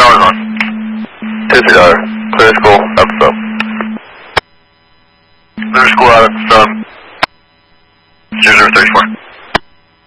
is on. 2-3, clear school, up so. Clear school out at 0034.